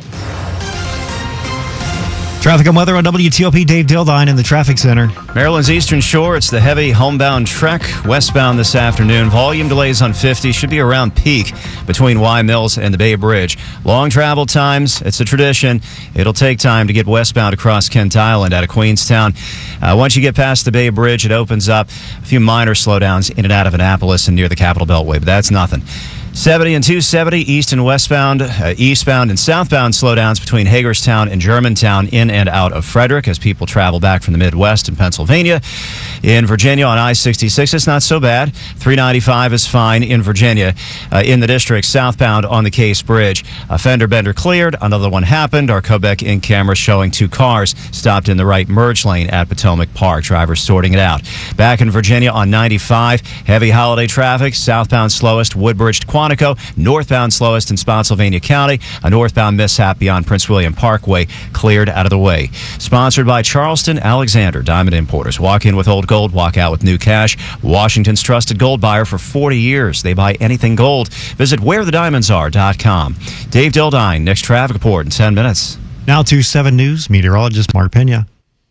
Traffic and weather on WTOP. Dave Dildine in the traffic center. Maryland's Eastern Shore, it's the heavy homebound trek westbound this afternoon. Volume delays on 50 should be around peak between Y Mills and the Bay Bridge. Long travel times, it's a tradition. It'll take time to get westbound across Kent Island out of Queenstown. Once you get past the Bay Bridge, it opens up. A few minor slowdowns in and out of Annapolis and near the Capitol Beltway, but that's nothing. 70 and 270 east and westbound, eastbound and southbound slowdowns between Hagerstown and Germantown in and out of Frederick as people travel back from the Midwest and Pennsylvania. In Virginia on I-66, it's not so bad. 395 is fine in Virginia. In the district, southbound on the Case Bridge, a fender bender cleared. Another one happened. Our Quebec in camera showing 2 cars stopped in the right merge lane at Potomac Park. Drivers sorting it out. Back in Virginia on 95, heavy holiday traffic. Southbound slowest, Woodbridge to Quantico. Northbound slowest in Spotsylvania County. A northbound mishap beyond Prince William Parkway cleared out of the way. Sponsored by Charleston Alexander Diamond Importers. Walk in with old gold, walk out with new cash. Washington's trusted gold buyer for 40 years. They buy anything gold. Visit wherethediamondsare.com. Dave Dildine, next traffic report in 10 minutes. Now to 7 News meteorologist Mark Pena.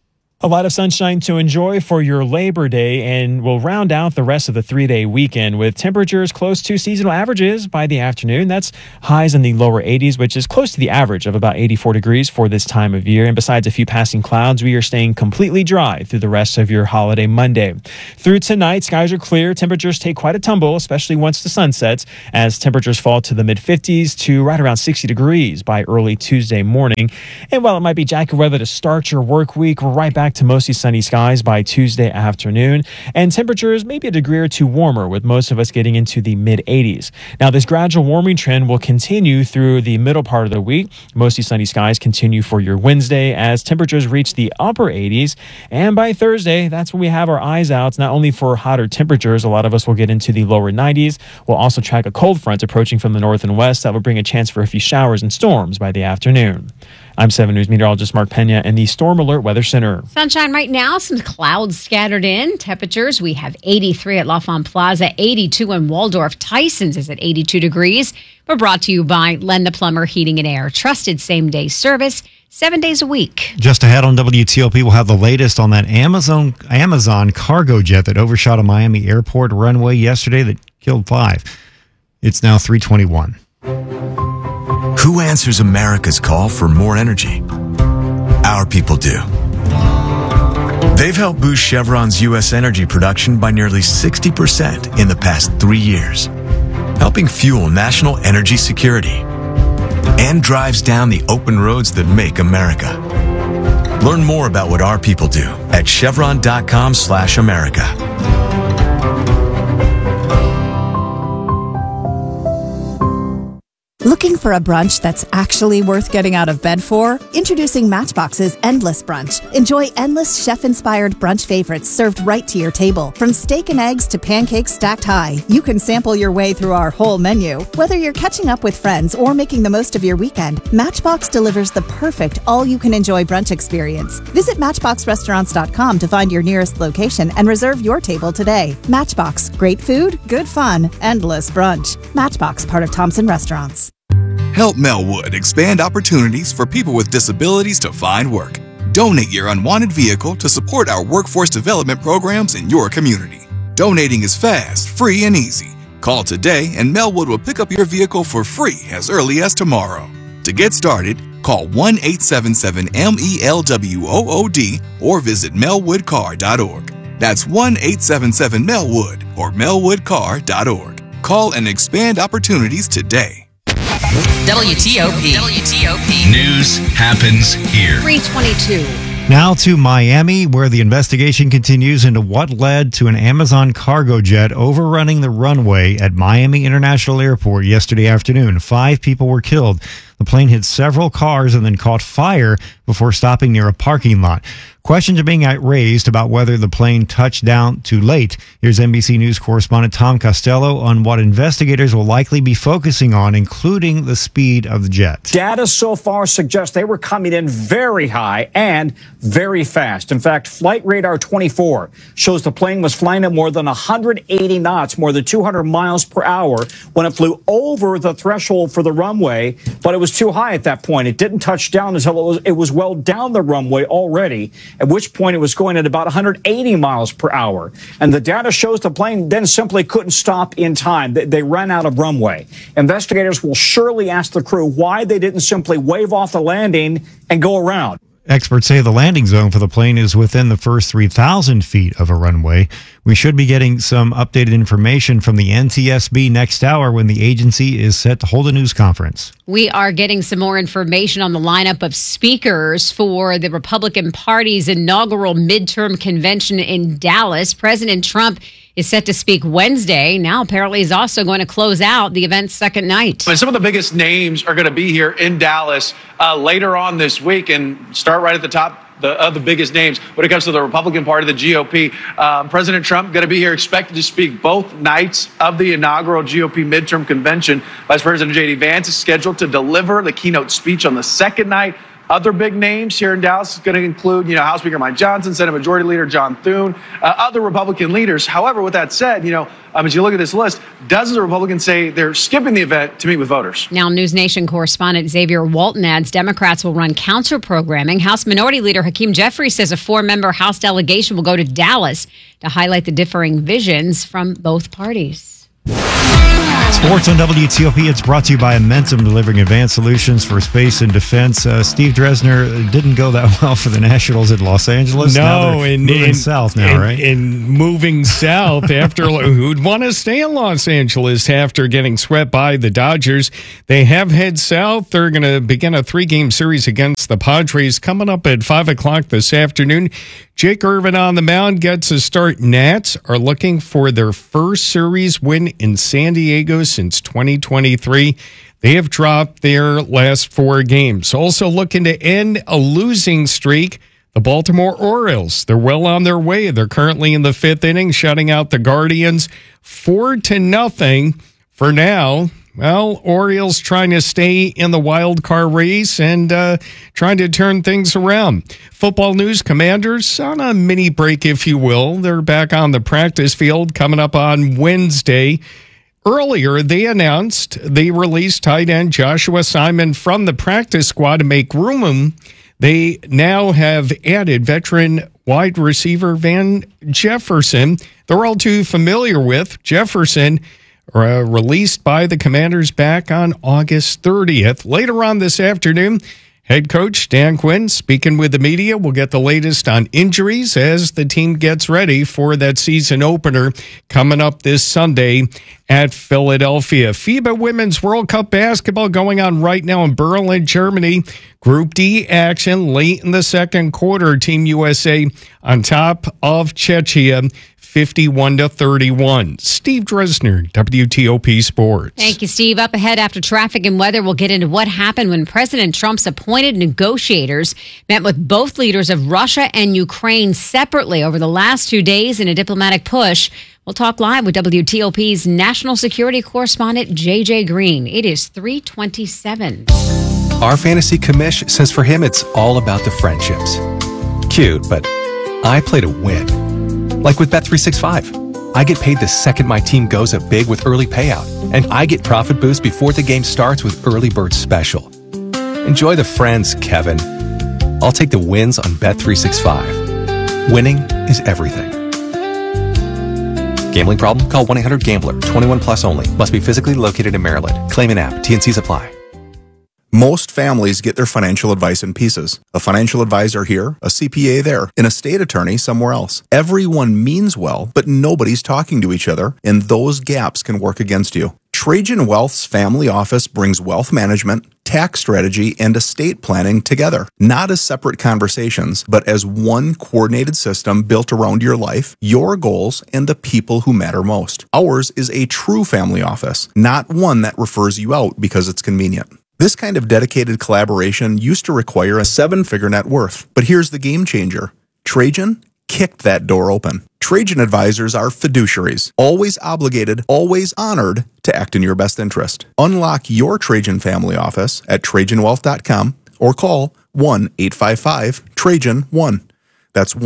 A lot of sunshine to enjoy for your Labor Day, and we'll round out the rest of the 3-day weekend with temperatures close to seasonal averages by the afternoon. That's highs in the lower 80s, which is close to the average of about 84 degrees for this time of year. And besides a few passing clouds, we are staying completely dry through the rest of your holiday Monday. Through tonight, skies are clear. Temperatures take quite a tumble, especially once the sun sets, as temperatures fall to the mid-50s to right around 60 degrees by early Tuesday morning. And while it might be jacket weather to start your work week, we're right back to mostly sunny skies by Tuesday afternoon, and temperatures maybe a degree or two warmer, with most of us getting into the mid-80s. Now, this gradual warming trend will continue through the middle part of the week. Mostly sunny skies continue for your Wednesday as temperatures reach the upper 80s, and by Thursday, that's when we have our eyes out, not only for hotter temperatures. A lot of us will get into the lower 90s. We'll also track a cold front approaching from the north and west that will bring a chance for a few showers and storms by the afternoon. I'm 7 News meteorologist Mark Pena in the Storm Alert Weather Center. Sunshine right now, some clouds scattered in. Temperatures, we have 83 at L'Enfant Plaza, 82 in Waldorf. Tyson's is at 82 degrees. We're brought to you by Len the Plumber Heating and Air. Trusted same-day service, 7 days a week. Just ahead on WTOP, we'll have the latest on that Amazon cargo jet that overshot a Miami airport runway yesterday that killed 5. It's now 3:21. Who answers America's call for more energy? Our people do. They've helped boost Chevron's U.S. energy production by nearly 60% in the past 3 years, helping fuel national energy security and drives down the open roads that make America. Learn more about what our people do at chevron.com/America. Looking for a brunch that's actually worth getting out of bed for? Introducing Matchbox's Endless Brunch. Enjoy endless chef-inspired brunch favorites served right to your table. From steak and eggs to pancakes stacked high, you can sample your way through our whole menu. Whether you're catching up with friends or making the most of your weekend, Matchbox delivers the perfect all-you-can-enjoy brunch experience. Visit MatchboxRestaurants.com to find your nearest location and reserve your table today. Matchbox. Great food, good fun, endless brunch. Matchbox, part of Thompson Restaurants. Help Melwood expand opportunities for people with disabilities to find work. Donate your unwanted vehicle to support our workforce development programs in your community. Donating is fast, free, and easy. Call today and Melwood will pick up your vehicle for free as early as tomorrow. To get started, call 1-877-MELWOOD or visit melwoodcar.org. That's 1-877-MELWOOD or melwoodcar.org. Call and expand opportunities today. WTOP. News happens here. 322. Now to Miami, where the investigation continues into what led to an Amazon cargo jet overrunning the runway at Miami International Airport yesterday afternoon. 5 people were killed. The plane hit several cars and then caught fire before stopping near a parking lot. Questions are being raised about whether the plane touched down too late. Here's NBC News correspondent Tom Costello on what investigators will likely be focusing on, including the speed of the jet. Data so far suggests they were coming in very high and very fast. In fact, Flight Radar 24 shows the plane was flying at more than 180 knots, more than 200 miles per hour, when it flew over the threshold for the runway, but it was too high at that point. It didn't touch down until it was well down the runway already, at which point it was going at about 180 miles per hour. And the data shows the plane then simply couldn't stop in time. They ran out of runway. Investigators will surely ask the crew why they didn't simply wave off the landing and go around. Experts say the landing zone for the plane is within the first 3,000 feet of a runway. We should be getting some updated information from the NTSB next hour when the agency is set to hold a news conference. We are getting some more information on the lineup of speakers for the Republican Party's inaugural midterm convention in Dallas. President Trump is set to speak Wednesday. Now, apparently, he's also going to close out the event's second night. And some of the biggest names are going to be here in Dallas later on this week, and start right at the top of the biggest names when it comes to the Republican Party, the GOP. President Trump going to be here, expected to speak both nights of the inaugural GOP midterm convention. Vice President J.D. Vance is scheduled to deliver the keynote speech on the second night. Other big names here in Dallas is going to include, House Speaker Mike Johnson, Senate Majority Leader John Thune, other Republican leaders. However, with that said, as you look at this list, dozens of Republicans say they're skipping the event to meet with voters. Now, News Nation correspondent Xavier Walton adds Democrats will run counter-programming. House Minority Leader Hakeem Jeffries says a 4-member House delegation will go to Dallas to highlight the differing visions from both parties. Sports on WTOP. It's brought to you by Amentum, delivering advanced solutions for space and defense. Steve Dresner didn't go that well for the Nationals in Los Angeles. No, moving south now, right? And moving south after who'd want to stay in Los Angeles after getting swept by the Dodgers. They have head south. They're going to begin a 3-game series against the Padres coming up at 5 o'clock this afternoon. Jake Irvin on the mound gets a start. Nats are looking for their first series win in San Diego since 2023. They have dropped their last 4 games. Also looking to end a losing streak, the Baltimore Orioles. They're well on their way. They're currently in the 5th inning, shutting out the Guardians 4-0 for now. Well, Orioles trying to stay in the wild card race and trying to turn things around. Football news, Commanders on a mini break, if you will. They're back on the practice field coming up on Wednesday. Earlier, they announced they released tight end Joshua Simon from the practice squad to make room. They now have added veteran wide receiver Van Jefferson. They're all too familiar with Jefferson. Released by the Commanders back on August 30th. Later on this afternoon, head coach Dan Quinn speaking with the media. We'll get the latest on injuries as the team gets ready for that season opener coming up this Sunday at Philadelphia. FIBA Women's World Cup basketball going on right now in Berlin, Germany. Group D action late in the second quarter. Team USA on top of Czechia, 51-31. Steve Dresner, WTOP Sports. Thank you, Steve. Up ahead after traffic and weather, we'll get into what happened when President Trump's appointed negotiators met with both leaders of Russia and Ukraine separately over the last 2 days in a diplomatic push. We'll talk live with WTOP's national security correspondent, JJ Green. It is 3:27. Our fantasy commish says for him, it's all about the friendships. Cute, but I play to win. Like with Bet365. I get paid the second my team goes up big with early payout, and I get profit boost before the game starts with Early Bird Special. Enjoy the friends, Kevin. I'll take the wins on Bet365. Winning is everything. Gambling problem? Call 1-800-GAMBLER. 21 plus only. Must be physically located in Maryland. Claim an app. T&Cs apply. Most families get their financial advice in pieces. A financial advisor here, a CPA there, an estate attorney somewhere else. Everyone means well, but nobody's talking to each other, and those gaps can work against you. Trajan Wealth's family office brings wealth management, tax strategy, and estate planning together. Not as separate conversations, but as one coordinated system built around your life, your goals, and the people who matter most. Ours is a true family office, not one that refers you out because it's convenient. This kind of dedicated collaboration used to require a 7-figure net worth. But here's the game changer. Trajan kicked that door open. Trajan advisors are fiduciaries, always obligated, always honored to act in your best interest. Unlock your Trajan family office at TrajanWealth.com or call 1-855-TRAJAN-1. That's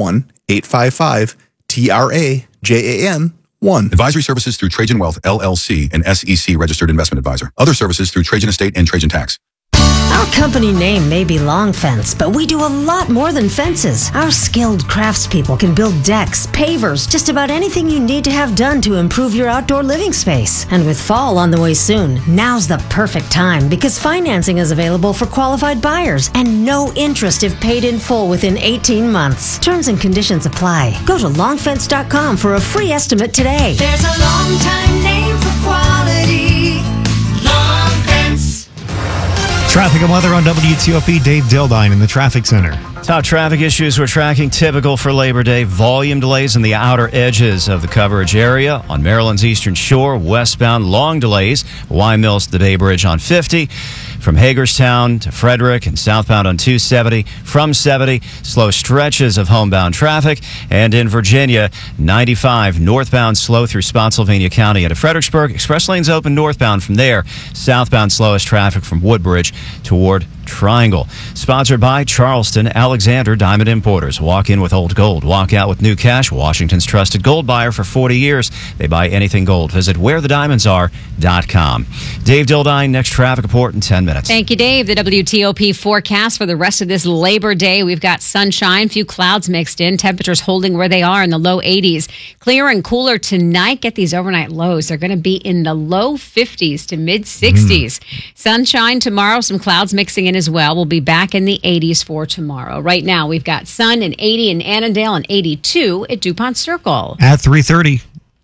1-855-TRAJAN-1. Advisory services through Trajan Wealth, LLC, an SEC registered investment advisor. Other services through Trajan Estate and Trajan Tax. Our company name may be Long Fence, but we do a lot more than fences. Our skilled craftspeople can build decks, pavers, just about anything you need to have done to improve your outdoor living space. And with fall on the way soon, now's the perfect time because financing is available for qualified buyers and no interest if paid in full within 18 months. Terms and conditions apply. Go to longfence.com for a free estimate today. There's a long time name for quality. Long Fence. Traffic and weather on WTOP. Dave Dildine in the traffic center. Top traffic issues we're tracking typical for Labor Day. Volume delays in the outer edges of the coverage area. On Maryland's eastern shore, westbound, long delays. Y Mills to the Bay Bridge on 50. From Hagerstown to Frederick and southbound on 270. From 70, slow stretches of homebound traffic. And in Virginia, 95 northbound slow through Spotsylvania County into Fredericksburg. Express lanes open northbound from there. Southbound slowest traffic from Woodbridge toward Triangle. Sponsored by Charleston Alexander Diamond Importers. Walk in with old gold. Walk out with new cash. Washington's trusted gold buyer for 40 years. They buy anything gold. Visit wherethediamondsare.com. Dave Dildine, next traffic report in 10 minutes. Thank you, Dave. The WTOP forecast for the rest of this Labor Day. We've got sunshine, few clouds mixed in. Temperatures holding where they are in the low 80s. Clear and cooler tonight. Get these overnight lows. They're going to be in the low 50s to mid 60s. Sunshine tomorrow. Some clouds mixing in as well. We'll be back in the 80s for tomorrow. Right now, we've got sun and 80 in Annandale and 82 at DuPont Circle. At 3:30.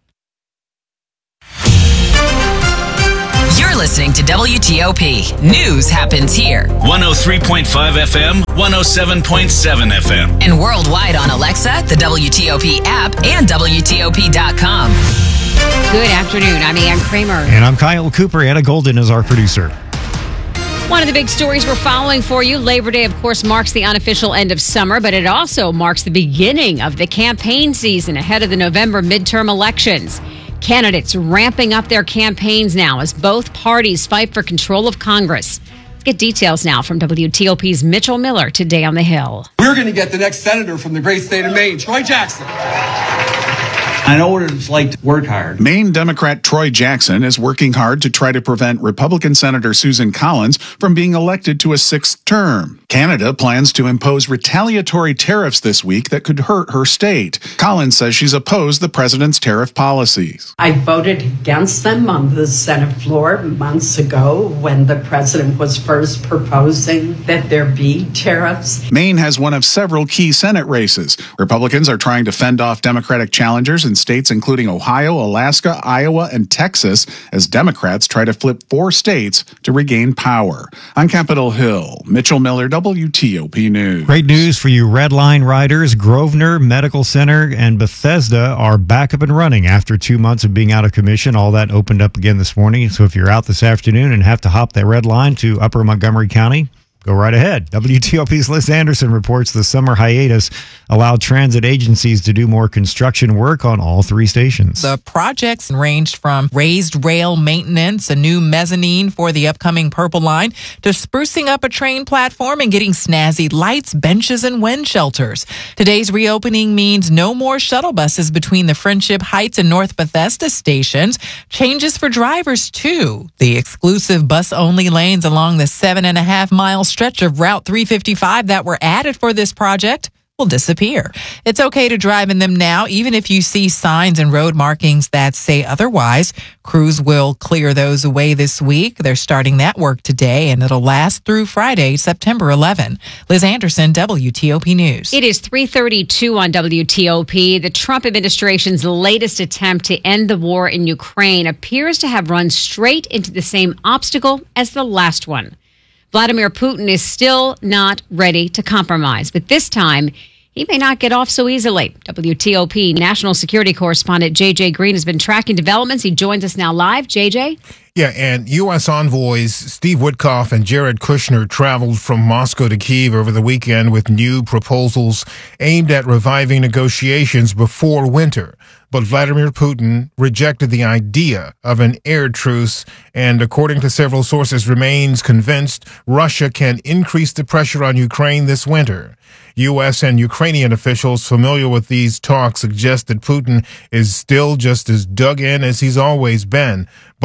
You're listening to WTOP. News happens here. 103.5 FM, 107.7 FM. And worldwide on Alexa, the WTOP app, and WTOP.com. Good afternoon. I'm Ann Kramer. And I'm Kyle Cooper. Anna Golden is our producer. One of the big stories we're following for you, Labor Day, of course, marks the unofficial end of summer, but it also marks the beginning of the campaign season ahead of the November midterm elections. Candidates ramping up their campaigns now as both parties fight for control of Congress. Let's get details now from WTOP's Mitchell Miller today on the Hill. We're going to get the next senator from the great state of Maine, Troy Jackson. I know what it's like to work hard. Maine Democrat Troy Jackson is working hard to try to prevent Republican Senator Susan Collins from being elected to a sixth term. Canada plans to impose retaliatory tariffs this week that could hurt her state. Collins says she's opposed the president's tariff policies. I voted against them on the Senate floor months ago when the president was first proposing that there be tariffs. Maine has one of several key Senate races. Republicans are trying to fend off Democratic challengers in states including Ohio, Alaska, Iowa, and Texas as Democrats try to flip 4 states to regain power. On Capitol Hill, Mitchell Miller, WTOP News. Great news for you Red Line riders. Grosvenor Medical Center and Bethesda are back up and running after 2 months of being out of commission. All that opened up again this morning. So if you're out this afternoon and have to hop that red line to Upper Montgomery County, go right ahead. WTOP's Liz Anderson reports the summer hiatus allowed transit agencies to do more construction work on all 3 stations. The projects ranged from raised rail maintenance, a new mezzanine for the upcoming Purple Line, to sprucing up a train platform and getting snazzy lights, benches, and wind shelters. Today's reopening means no more shuttle buses between the Friendship Heights and North Bethesda stations. Changes for drivers, too. The exclusive bus-only lanes along the 7.5-mile stretch of Route 355 that were added for this project will disappear. It's okay to drive in them now, even if you see signs and road markings that say otherwise. Crews will clear those away this week. They're starting that work today, and it'll last through Friday, September 11. Liz Anderson, WTOP News. It is 3:32 on WTOP. The Trump administration's latest attempt to end the war in Ukraine appears to have run straight into the same obstacle as the last one. Vladimir Putin is still not ready to compromise, but this time he may not get off so easily. WTOP national security correspondent JJ Green has been tracking developments. He joins us now live. JJ? Yeah, and U.S. envoys Steve Witkoff and Jared Kushner traveled from Moscow to Kyiv over the weekend with new proposals aimed at reviving negotiations before winter. But Vladimir Putin rejected the idea of an air truce and, according to several sources, remains convinced Russia can increase the pressure on Ukraine this winter. U.S. and Ukrainian officials familiar with these talks suggest that Putin is still just as dug in as he's always been, but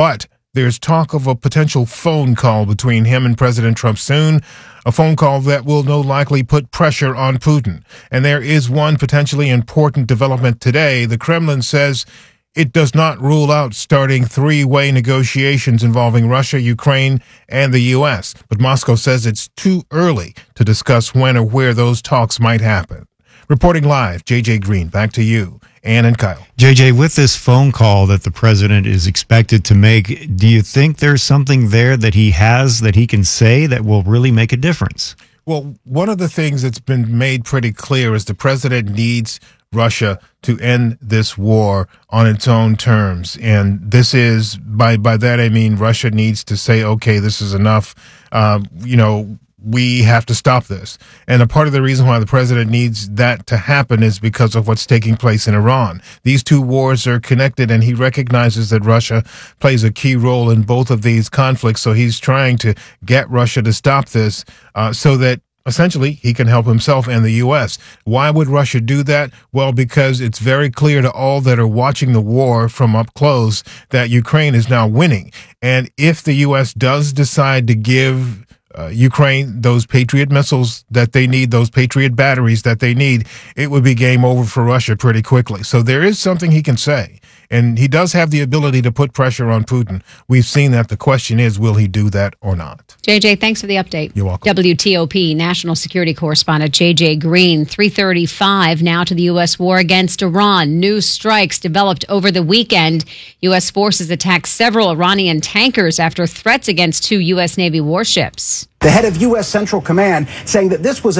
There's talk of a potential phone call between him and President Trump soon, a phone call that will no likely put pressure on Putin. And there is one potentially important development today. The Kremlin says it does not rule out starting three-way negotiations involving Russia, Ukraine, and the U.S. But Moscow says it's too early to discuss when or where those talks might happen. Reporting live, JJ Green, back to you, Ann and Kyle. JJ, with this phone call that the president is expected to make, do you think there's something there that he has that he can say that will really make a difference? Well, one of the things that's been made pretty clear is the president needs Russia to end this war on its own terms. And this is, by that I mean Russia needs to say, okay, this is enough. We have to stop this. And a part of the reason why the president needs that to happen is because of what's taking place in Iran. These two wars are connected, and he recognizes that Russia plays a key role in both of these conflicts. So he's trying to get Russia to stop this so that essentially he can help himself and the U.S. Why would Russia do that? Well, because it's very clear to all that are watching the war from up close that Ukraine is now winning. And if the U.S. does decide to give Ukraine those Patriot missiles that they need, those Patriot batteries that they need, it would be game over for Russia pretty quickly. So there is something he can say. And he does have the ability to put pressure on Putin. We've seen that. The question is, will he do that or not? JJ, thanks for the update. You're welcome. WTOP national security correspondent JJ Green. 3:35 now to the U.S. war against Iran. New strikes developed over the weekend. U.S. forces attacked several Iranian tankers after threats against two U.S. Navy warships. The head of U.S. Central Command saying that this was